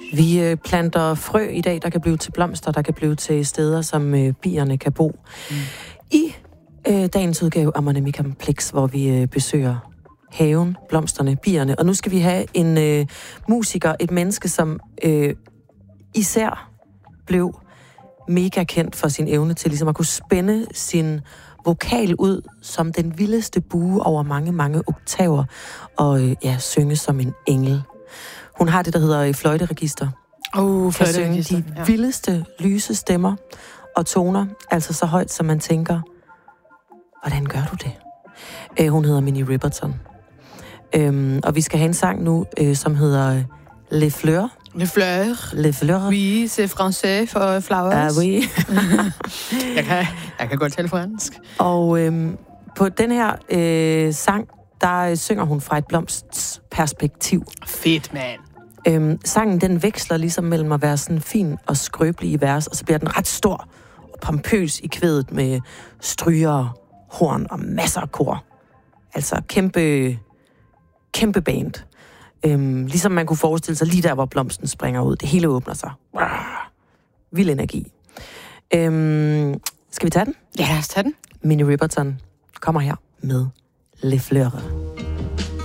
Vi planter frø i dag, der kan blive til blomster, der kan blive til steder, som bierne kan bo. I dagens udgave af Mon Ami Kompleks, hvor vi besøger haven, blomsterne, bierne. Og nu skal vi have en musiker, et menneske, som især blev mega kendt for sin evne til ligesom at kunne spænde sin vokal ud som den vildeste bue over mange, mange oktaver og synge som en engel. Hun har det, der hedder fløjteregister. Kan synge de vildeste, lyse stemmer og toner, altså så højt, som man tænker, hvordan gør du det? Hun hedder Minnie Riperton. Og vi skal have en sang nu, som hedder Les Fleurs. Les Fleurs. Les Fleurs. Oui, c'est français for flowers. Ah, oui. jeg kan godt tale fransk. Og på den her sang, der synger hun fra et blomsts perspektiv. Fedt, mand. Sangen, den veksler ligesom mellem at være sådan fin og skrøbelig i vers, og så bliver den ret stor og pompøs i kvædet med stryger, horn og masser af kor. Altså kæmpe band. Ligesom man kunne forestille sig lige der, hvor blomsten springer ud. Det hele åbner sig. Vild energi. Skal vi tage den? Ja, lad os tage den. Minnie Riperton kommer her med Les Fleurs.